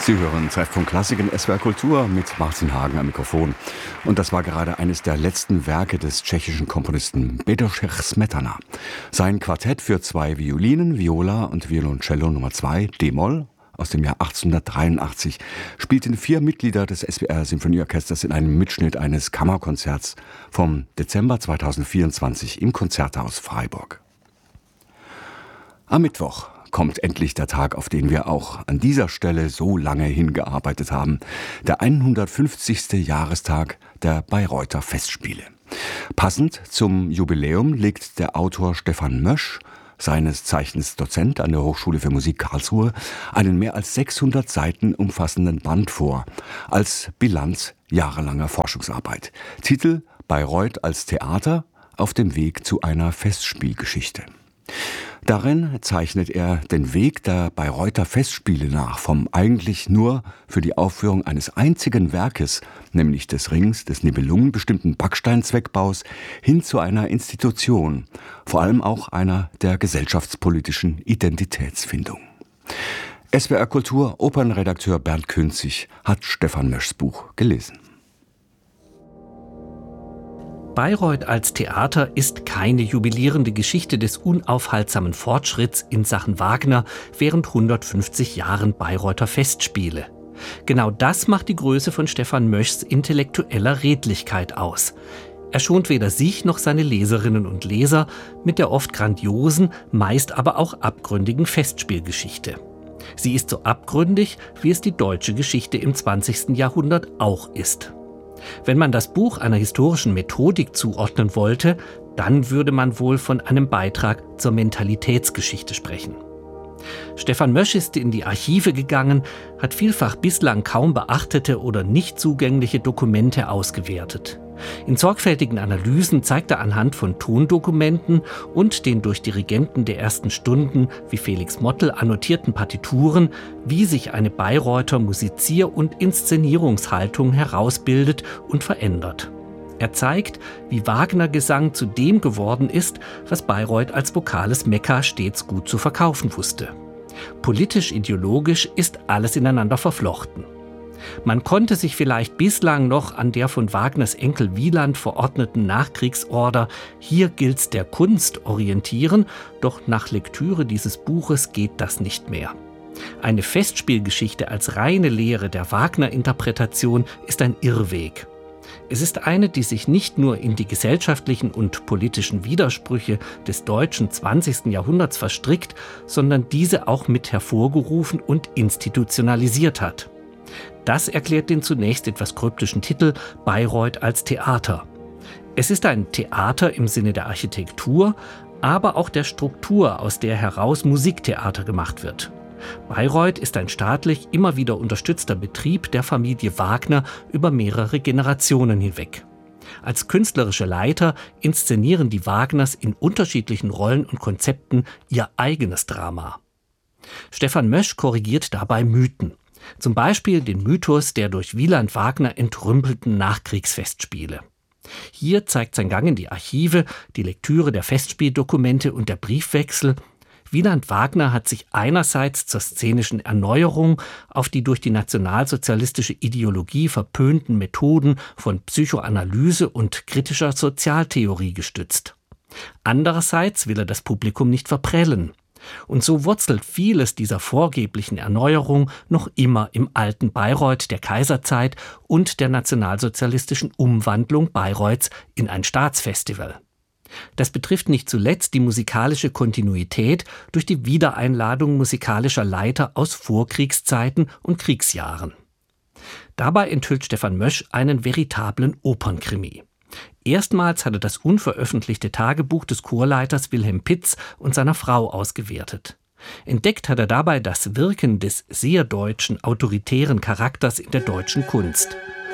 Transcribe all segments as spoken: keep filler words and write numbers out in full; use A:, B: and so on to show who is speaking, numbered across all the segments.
A: Sie hören Treffpunkt Klassik in S W R Kultur mit Martin Hagen am Mikrofon. Und das war gerade eines der letzten Werke des tschechischen Komponisten Bedřich Smetana. Sein Quartett für zwei Violinen, Viola und Violoncello Nummer zwei, D-Moll, aus dem Jahr achtzehnhundertdreiundachtzig, spielten vier Mitglieder des S W R Symphonieorchesters in einem Mitschnitt eines Kammerkonzerts vom Dezember zweitausendvierundzwanzig im Konzerthaus Freiburg. Am Mittwoch kommt endlich der Tag, auf den wir auch an dieser Stelle so lange hingearbeitet haben. Der hundertfünfzigste Jahrestag der Bayreuther Festspiele. Passend zum Jubiläum legt der Autor Stefan Mösch, seines Zeichens Dozent an der Hochschule für Musik Karlsruhe, einen mehr als sechshundert Seiten umfassenden Band vor, als Bilanz jahrelanger Forschungsarbeit. Titel: Bayreuth als Theater auf dem Weg zu einer Festspielgeschichte. Darin zeichnet er den Weg der Bayreuther Festspiele nach, vom eigentlich nur für die Aufführung eines einzigen Werkes, nämlich des Rings des Nibelungen bestimmten Backsteinzweckbaus, hin zu einer Institution, vor allem auch einer der gesellschaftspolitischen Identitätsfindung. S W R Kultur Opernredakteur Bernd Künzig hat Stefan Möschs Buch gelesen.
B: Bayreuth als Theater ist keine jubilierende Geschichte des unaufhaltsamen Fortschritts in Sachen Wagner während hundertfünfzig Jahren Bayreuther Festspiele. Genau das macht die Größe von Stefan Möschs intellektueller Redlichkeit aus. Er schont weder sich noch seine Leserinnen und Leser mit der oft grandiosen, meist aber auch abgründigen Festspielgeschichte. Sie ist so abgründig, wie es die deutsche Geschichte im zwanzigsten Jahrhundert auch ist. Wenn man das Buch einer historischen Methodik zuordnen wollte, dann würde man wohl von einem Beitrag zur Mentalitätsgeschichte sprechen. Stefan Mösch ist in die Archive gegangen, hat vielfach bislang kaum beachtete oder nicht zugängliche Dokumente ausgewertet. In sorgfältigen Analysen zeigt er anhand von Tondokumenten und den durch Dirigenten der ersten Stunden wie Felix Mottl annotierten Partituren, wie sich eine Bayreuther Musizier- und Inszenierungshaltung herausbildet und verändert. Er zeigt, wie Wagner-Gesang zu dem geworden ist, was Bayreuth als vokales Mekka stets gut zu verkaufen wusste. Politisch-ideologisch ist alles ineinander verflochten. Man konnte sich vielleicht bislang noch an der von Wagners Enkel Wieland verordneten Nachkriegsorder „Hier gilt's der Kunst" orientieren, doch nach Lektüre dieses Buches geht das nicht mehr. Eine Festspielgeschichte als reine Lehre der Wagner-Interpretation ist ein Irrweg. Es ist eine, die sich nicht nur in die gesellschaftlichen und politischen Widersprüche des deutschen zwanzigsten Jahrhunderts verstrickt, sondern diese auch mit hervorgerufen und institutionalisiert hat. Das erklärt den zunächst etwas kryptischen Titel Bayreuth als Theater. Es ist ein Theater im Sinne der Architektur, aber auch der Struktur, aus der heraus Musiktheater gemacht wird. Bayreuth ist ein staatlich immer wieder unterstützter Betrieb der Familie Wagner über mehrere Generationen hinweg. Als künstlerische Leiter inszenieren die Wagners in unterschiedlichen Rollen und Konzepten ihr eigenes Drama. Stefan Mösch korrigiert dabei Mythen. Zum Beispiel den Mythos der durch Wieland Wagner entrümpelten Nachkriegsfestspiele. Hier zeigt sein Gang in die Archive, die Lektüre der Festspieldokumente und der Briefwechsel. Wieland Wagner hat sich einerseits zur szenischen Erneuerung auf die durch die nationalsozialistische Ideologie verpönten Methoden von Psychoanalyse und kritischer Sozialtheorie gestützt. Andererseits will er das Publikum nicht verprellen. Und so wurzelt vieles dieser vorgeblichen Erneuerung noch immer im alten Bayreuth der Kaiserzeit und der nationalsozialistischen Umwandlung Bayreuths in ein Staatsfestival. Das betrifft nicht zuletzt die musikalische Kontinuität durch die Wiedereinladung musikalischer Leiter aus Vorkriegszeiten und Kriegsjahren. Dabei enthüllt Stefan Mösch einen veritablen Opernkrimi. Erstmals hat er das unveröffentlichte Tagebuch des Chorleiters Wilhelm Pitz und seiner Frau ausgewertet. Entdeckt hat er dabei das Wirken des sehr deutschen, autoritären Charakters in der deutschen Kunst.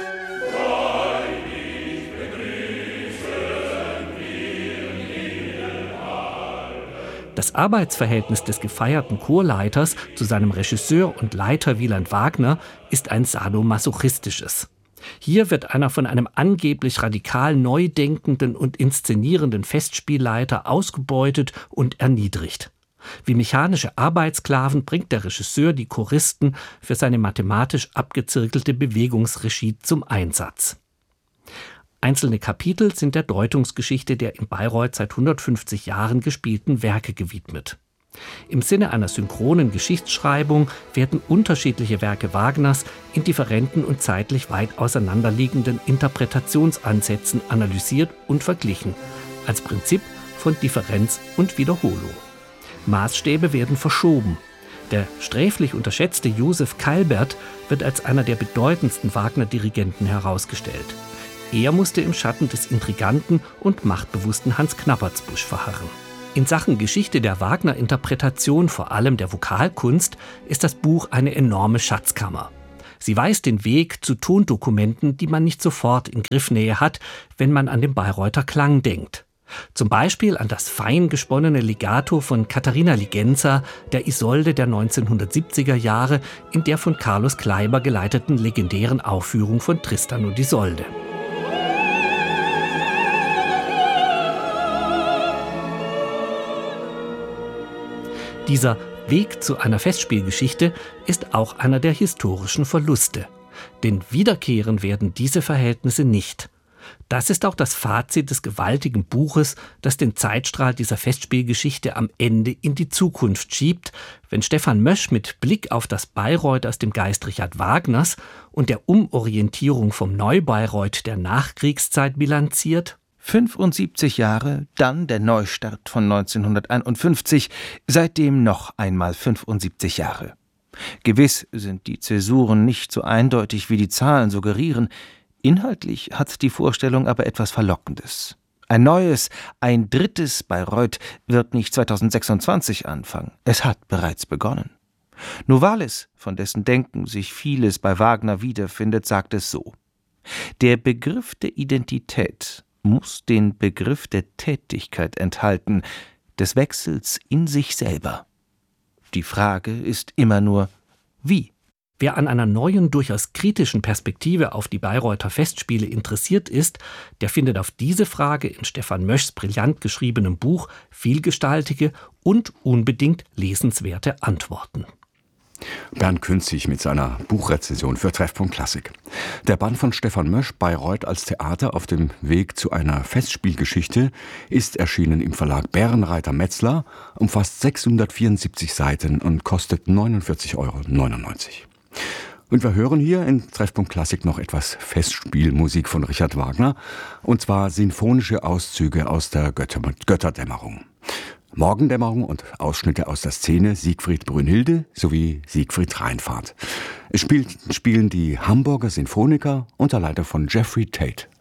B: Das Arbeitsverhältnis des gefeierten Chorleiters zu seinem Regisseur und Leiter Wieland Wagner ist ein sadomasochistisches. Hier wird einer von einem angeblich radikal neu denkenden und inszenierenden Festspielleiter ausgebeutet und erniedrigt. Wie mechanische Arbeitssklaven bringt der Regisseur die Choristen für seine mathematisch abgezirkelte Bewegungsregie zum Einsatz. Einzelne Kapitel sind der Deutungsgeschichte der in Bayreuth seit hundertfünfzig Jahren gespielten Werke gewidmet. Im Sinne einer synchronen Geschichtsschreibung werden unterschiedliche Werke Wagners in differenten und zeitlich weit auseinanderliegenden Interpretationsansätzen analysiert und verglichen, als Prinzip von Differenz und Wiederholung. Maßstäbe werden verschoben. Der sträflich unterschätzte Josef Keilbert wird als einer der bedeutendsten Wagner-Dirigenten herausgestellt. Er musste im Schatten des intriganten und machtbewussten Hans Knappertsbusch verharren. In Sachen Geschichte der Wagner-Interpretation, vor allem der Vokalkunst, ist das Buch eine enorme Schatzkammer. Sie weist den Weg zu Tondokumenten, die man nicht sofort in Griffnähe hat, wenn man an den Bayreuther Klang denkt. Zum Beispiel an das fein gesponnene Legato von Katharina Ligenza, der Isolde der neunzehnhundertsiebziger Jahre, in der von Carlos Kleiber geleiteten legendären Aufführung von Tristan und Isolde. Dieser Weg zu einer Festspielgeschichte ist auch einer der historischen Verluste. Denn wiederkehren werden diese Verhältnisse nicht. Das ist auch das Fazit des gewaltigen Buches, das den Zeitstrahl dieser Festspielgeschichte am Ende in die Zukunft schiebt, wenn Stefan Mösch mit Blick auf das Bayreuth aus dem Geist Richard Wagners und der Umorientierung vom Neubayreuth der Nachkriegszeit bilanziert:
C: fünfundsiebzig Jahre, dann der Neustart von neunzehnhunderteinundfünfzig, seitdem noch einmal fünfundsiebzig Jahre. Gewiss sind die Zäsuren nicht so eindeutig, wie die Zahlen suggerieren. Inhaltlich hat die Vorstellung aber etwas Verlockendes. Ein neues, ein drittes Bayreuth wird nicht zweitausendsechsundzwanzig anfangen. Es hat bereits begonnen. Novalis, von dessen Denken sich vieles bei Wagner wiederfindet, sagt es so: Der Begriff der Identität muss den Begriff der Tätigkeit enthalten, des Wechsels in sich selber. Die Frage ist immer nur, wie?
B: Wer an einer neuen, durchaus kritischen Perspektive auf die Bayreuther Festspiele interessiert ist, der findet auf diese Frage in Stefan Möschs brillant geschriebenem Buch vielgestaltige und unbedingt lesenswerte Antworten.
A: Bernd Künzig mit seiner Buchrezension für Treffpunkt Klassik. Der Band von Stefan Mösch, Bayreuth als Theater auf dem Weg zu einer Festspielgeschichte, ist erschienen im Verlag Bärenreiter Metzler, umfasst sechshundertvierundsiebzig Seiten und kostet neunundvierzig Euro neunundneunzig. Und wir hören hier in Treffpunkt Klassik noch etwas Festspielmusik von Richard Wagner, und zwar sinfonische Auszüge aus der Götter- Götterdämmerung. Morgendämmerung und Ausschnitte aus der Szene Siegfried Brünnhilde sowie Siegfried Reinfahrt. Es spielt, spielen die Hamburger Sinfoniker unter Leitung von Jeffrey Tate.